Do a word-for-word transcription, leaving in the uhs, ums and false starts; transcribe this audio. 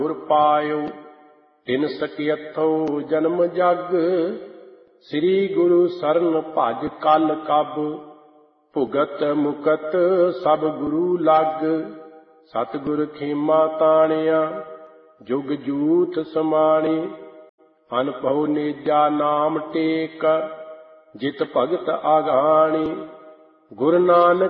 ਗੁਰ ਪਾਇਓ ਤਿਨ ਸਕੀਅਥੋ ਜਨਮ ਜਗ। ਸ੍ਰੀ ਗੁਰੂ ਸਰਨ ਭਜ ਕਲ ਕਬ। ਭੁਗਤ ਮੁਕਤ ਸਭ ਗੁਰੂ ਲਗ। ਸਤਿਗੁਰ ਖੇਮਾ ਤਾਣਿਆ ਜੁਗ ਜੂਥ ਸਮਾਣੀ। ਅਨਭਉ ਨੇਜਾ ਨਾਮ ਟੇਕ ਜਿਤ ਭਗਤ ਆਗਾਣੀ। ਗੁਰੂ ਨਾਨਕ